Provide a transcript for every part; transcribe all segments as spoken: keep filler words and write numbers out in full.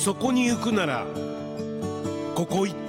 そこに行くならここ行って。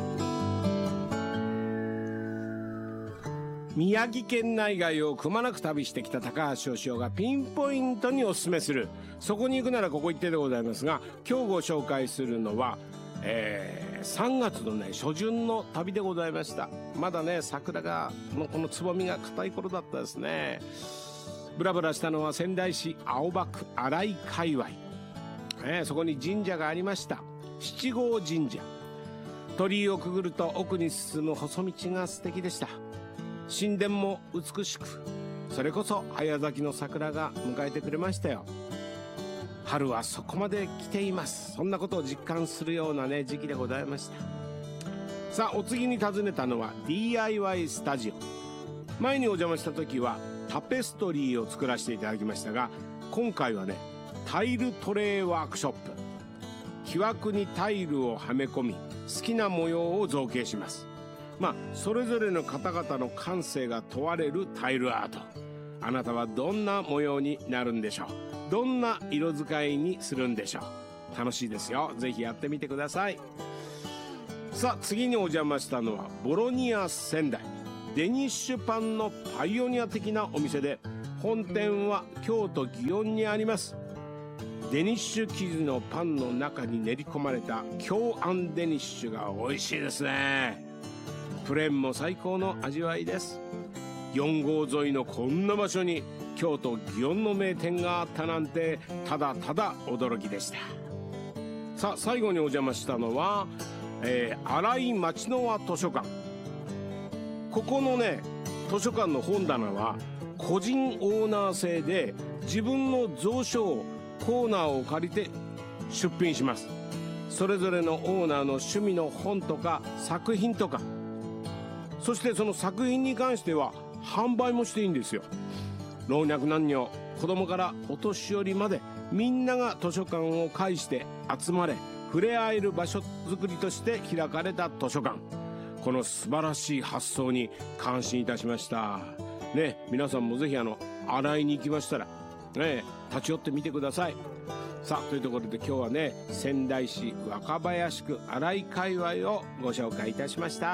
宮城県内外をくまなく旅してきた高橋翔雄がピンポイントにおすすめするそこに行くならここ行ってでございますが、今日ご紹介するのは、えー、さんがつのね初旬の旅でございました。まだね桜がのこのつぼみが硬い頃だったですね。ブラブラしたのは仙台市青葉区新井界隈、えー、そこに神社がありました。七号神社。鳥居をくぐると奥に進む細道が素敵でした。神殿も美しく、それこそ早咲きの桜が迎えてくれましたよ。春はそこまで来ています。そんなことを実感するようなね時期でございました。さあお次に訪ねたのは ディーアイワイ スタジオ。前にお邪魔した時はタペストリーを作らせていただきましたが、今回はねタイルトレーワークショップ。木枠にタイルをはめ込み好きな模様を造形します。まあそれぞれの方々の感性が問われるタイルアート。あなたはどんな模様になるんでしょう。どんな色使いにするんでしょう。楽しいですよ。ぜひやってみてください。さあ次にお邪魔したのはボロニア仙台。デニッシュパンのパイオニア的なお店で、本店は京都祇園にあります。デニッシュ生地のパンの中に練り込まれた京あんデニッシュが美味しいですね。プレーンも最高の味わいです。よん号沿いのこんな場所に京都祇園の名店があったなんて、ただただ驚きでした。さあ最後にお邪魔したのは、えー、新井町の輪図書館。ここのね図書館の本棚は個人オーナー制で、自分の蔵書をコーナーを借りて出品します。それぞれのオーナーの趣味の本とか作品とか、そしてその作品に関しては販売もしていいんですよ。老若男女、子供からお年寄りまで、みんなが図書館を介して集まれ触れ合える場所づくりとして開かれた図書館。この素晴らしい発想に感心いたしましたね。皆さんもぜひあの新井に行きましたらね立ち寄ってみてください。さあというところで今日はね仙台市若林区新井界隈をご紹介いたしました。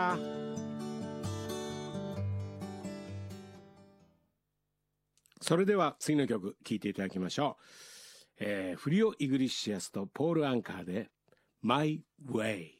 それでは次の曲聴いていただきましょう。えー、フリオ・イグリッシアスとポール・アンカーで My Way。